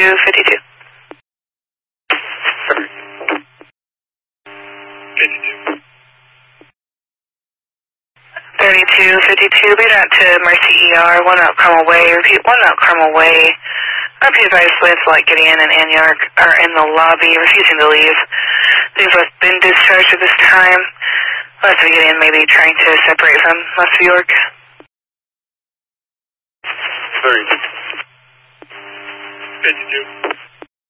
3252. 3252, lead out to Mercy ER, 1 out Carmel Way, repeat 1 out Carmel Way. RP advised Lance Light getting in and Anyark are in the lobby, refusing to leave. They've both been discharged at this time. Let's get in, maybe trying to separate from West York. 32. 52.